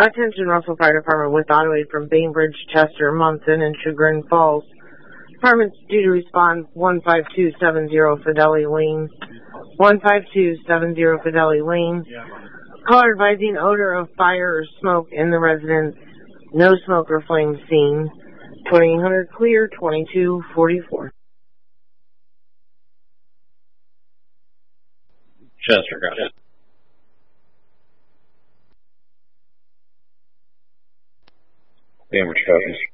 Attention Russell Fire Department with auto aid from Bainbridge, Chester, Munson, and Chagrin Falls. Department's due to respond 15270 Fidelity Lane. 15270 Fidelity Lane. Caller advising odor of fire or smoke in the residence. No smoke or flame seen. 2800 clear, 2244. Chester, got it. Bainbridge copies.